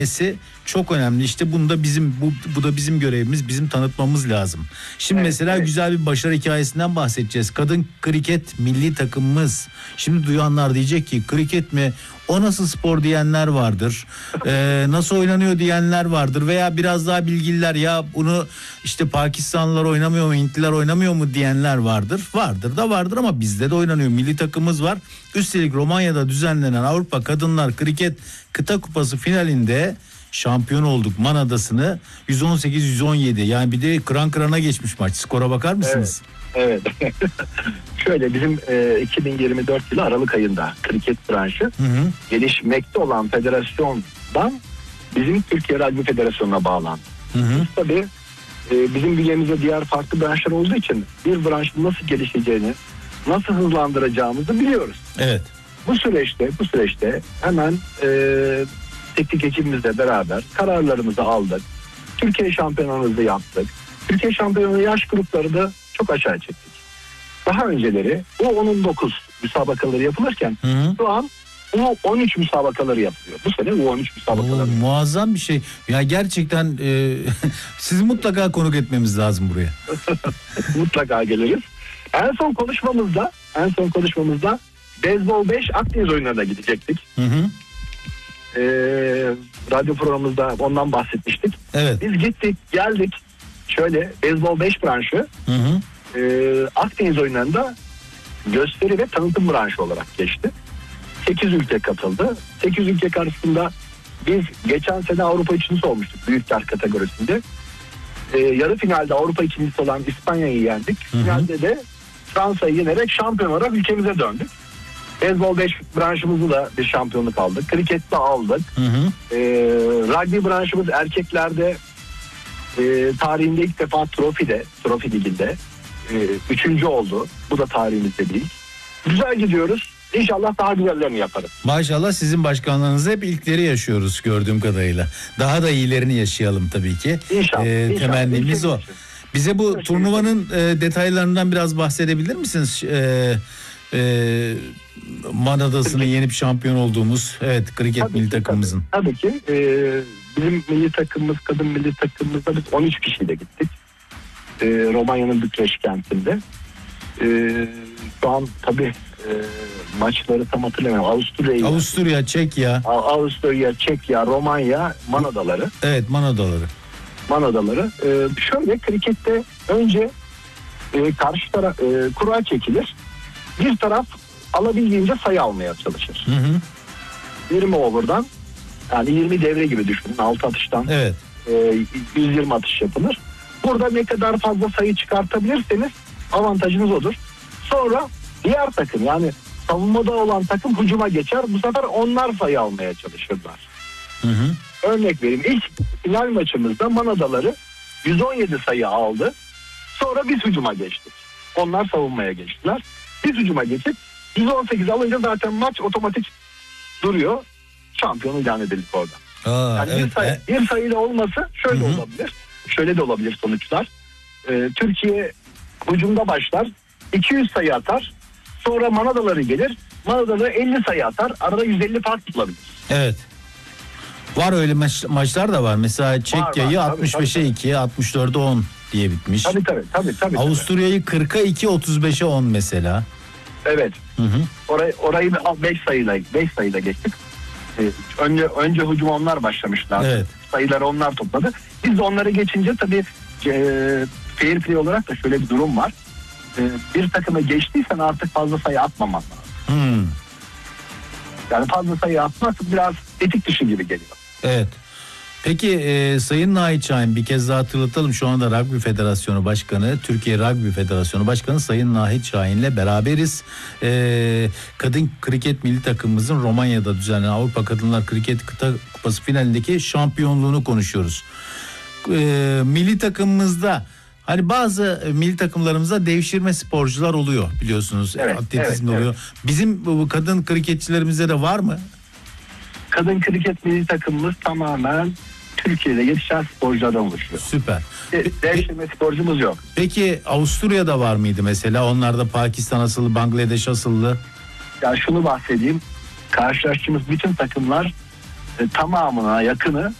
çok önemli. İşte bunu da bu da bizim görevimiz, bizim tanıtmamız lazım. Şimdi mesela güzel bir başarı hikayesinden bahsedeceğiz. Kadın kriket milli takımımız. Şimdi duyanlar diyecek ki kriket mi? O nasıl spor diyenler vardır. Nasıl oynanıyor diyenler vardır veya biraz daha bilgililer ya bunu işte Pakistanlılar oynamıyor mu, Hintliler oynamıyor mu diyenler vardır. Vardır ama bizde de oynanıyor. Milli takımımız var. Üstelik Romanya'da düzenlenen Avrupa Kadınlar Kriket Kıta Kupası finalinde şampiyon olduk. Man Adası'nı 118-117. Yani bir de kıran kırana geçmiş maç. Skora bakar mısınız? Evet. Şöyle bizim 2024 yılı Aralık ayında kriket branşı gelişmekte olan federasyondan bizim Türkiye Rugby Federasyonu'na bağlandı. Tabii bizim bünyemizde diğer farklı branşlar olduğu için bir branşın nasıl gelişeceğini, nasıl hızlandıracağımızı biliyoruz. Evet. Bu süreçte hemen teknik ekibimizle beraber kararlarımızı aldık. Türkiye şampiyonamızı yaptık. Türkiye şampiyonu yaş grupları da çok aşağı çektik. Daha önceleri U19 müsabakaları yapılırken şu an U13 müsabakaları yapılıyor. Bu sene U13 müsabakaları. Muazzam bir şey. Ya gerçekten sizi mutlaka konuk etmemiz lazım buraya. Mutlaka geliriz. En son konuşmamızda Beyzbol 5 Akdeniz oyunlarına gidecektik. Radyo programımızda ondan bahsetmiştik. Evet. Biz gittik, geldik. Şöyle Beyzbol 5 branşı Akdeniz oyunlarında gösteri ve tanıtım branşı olarak geçti. 8 ülke katıldı. 8 ülke karşısında biz geçen sene Avrupa ikincisi olmuştuk büyükler kategorisinde. Yarı finalde Avrupa ikincisi olan İspanya'yı yendik. Finalde de Fransa'yı yenerek şampiyon olarak ülkemize döndük. Beyzbol 5 branşımızı da bir şampiyonluk aldık. Krikette aldık. Rugby branşımız erkeklerde tarihinde ilk defa Trofi Ligi'nde 3. oldu. Bu da tarihimizde değil. Güzel gidiyoruz. İnşallah daha güzellerini yaparız. Maşallah sizin başkanlığınızda hep ilkleri yaşıyoruz gördüğüm kadarıyla. Daha da iyilerini yaşayalım tabii ki. İnşallah. Temennimiz o. Bize bu turnuvanın detaylarından biraz bahsedebilir misiniz? Man Adası'nı yenip şampiyon olduğumuz kriket milli takımımızın. Tabii ki. Bizim milli takımımız, kadın milli takımımızda biz 13 kişiyle gittik. Romanya'nın Bükreş kentinde. Şu an tabii maçları tam hatırlamıyorum. Avusturya, Çekya, Romanya, Man Adaları. Evet, Man Adaları. Şöyle krikette önce karşı taraf kura çekilir. Bir taraf alabildiğince sayı almaya çalışır. 20 over'dan yani 20 devre gibi düşünün. 6 atıştan 120 atış yapılır. Burada ne kadar fazla sayı çıkartabilirseniz avantajınız odur. Sonra diğer takım yani savunmada olan takım hücuma geçer. Bu sefer onlar sayı almaya çalışırlar. Örnek vereyim. İlk final maçımızda Man Adaları 117 sayı aldı. Sonra biz hücuma geçtik. Onlar savunmaya geçtiler. Biz hücuma geçip 118 alınca zaten maç otomatik duruyor. Şampiyonu ilan edildik orada. Bir sayıyla olması şöyle olabilir. Şöyle de olabilir sonuçlar. Türkiye hücumda başlar. 200 sayı atar. Sonra Man Adaları gelir. Man Adaları 50 sayı atar. Arada 150 fark bulabilir. Evet. Var öyle maçlar da var. Mesela Çekya'yı 65'e 2, 64'e 10 diye bitmiş. Tabii. Avusturya'yı 40'a 2, 35'e 10 mesela. Evet. Orayı 5 sayıyla geçtik. Önce hücum onlar başlamışlar. Evet. Sayıları onlar topladı. Biz de onları geçince tabii fair play olarak da şöyle bir durum var. Bir takıma geçtiysen artık fazla sayı atmaman lazım. Yani fazla sayı atmak biraz etik dışı gibi geliyor. Evet. Peki Sayın Nahit Şahin, bir kez daha hatırlatalım. Şu anda Rugby Federasyonu Başkanı, Türkiye Rugby Federasyonu Başkanı Sayın Nahit Şahin'le beraberiz. Kadın kriket milli takımımızın Romanya'da düzenlenen Avrupa Kadınlar Kriket Kıta Kupası finalindeki şampiyonluğunu konuşuyoruz. Milli takımımızda hani bazı milli takımlarımızda devşirme sporcular oluyor biliyorsunuz. Atletizm oluyor. Bizim bu kadın kriketçilerimizde de var mı? Kadın kriket milli takımımız tamamen Türkiye'de yetişen sporculardan oluşuyor. Süper. Devşirme sporcumuz yok. Peki Avusturya'da var mıydı mesela? Onlarda Pakistan asıllı, Bangladeş asıllı. Ya şunu bahsedeyim. Karşılaştığımız bütün takımlar tamamına yakını